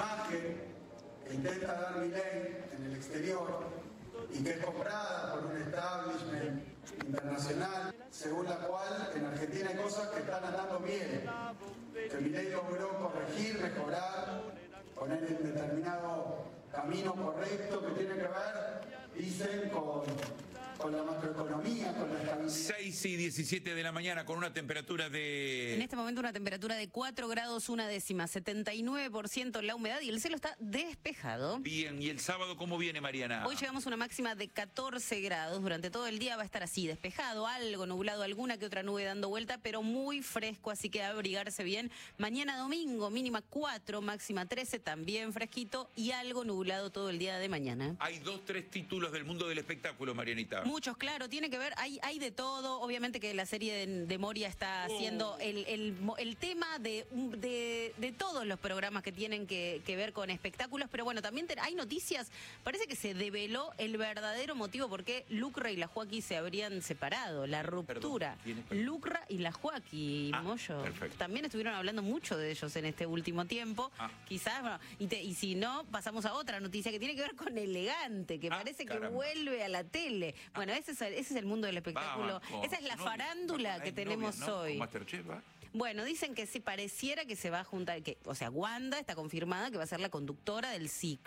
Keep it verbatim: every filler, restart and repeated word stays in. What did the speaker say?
imagen que intenta dar Milei en el exterior y que es comprada por un establishment internacional, según la cual en Argentina hay cosas que están andando bien, que Milei logró corregir, mejorar, poner en determinado camino correcto que tiene que ver, dicen, con, con la macroeconomía, con la estabilidad. seis y diecisiete de la mañana con una temperatura de... En este momento una temperatura de cuatro grados una décima, setenta y nueve por ciento la humedad y el cielo está despejado. Bien, ¿y el sábado cómo viene, Mariana? Hoy llegamos a una máxima de catorce grados, durante todo el día va a estar así, despejado, algo nublado, alguna que otra nube dando vuelta, pero muy fresco, así que a abrigarse bien. Mañana domingo, mínima cuatro, máxima trece, también fresquito y algo nublado todo el día de mañana. Hay dos, tres títulos del mundo del espectáculo, Marianita. Muchos, claro, tiene que ver, hay, hay de todo, obviamente que la serie de, de Moria está Oh. haciendo el, el, el tema de, de, de todos los programas que tienen que, que ver con espectáculos, pero bueno, también te, hay noticias, parece que se develó el verdadero motivo por qué Lucra y la Joaquí se habrían separado, la ruptura. Perdón, ¿quién es? Lucra y la Joaquí, Ah, Moyo. perfecto. También estuvieron hablando mucho de ellos en este último tiempo, Ah. quizás, bueno, y, te, y si no, pasamos a otra noticia que tiene que ver con Elegante, que Ah, parece caramba. que vuelve a la tele. Bueno, ese es el, ese es el mundo del espectáculo. Va, con Esa es la novia. farándula Va, que es tenemos novia, ¿no? hoy. Con Masterchef, ¿va? Bueno, dicen que sí, pareciera que se va a juntar, que, o sea, Wanda está confirmada que va a ser la conductora del ciclo.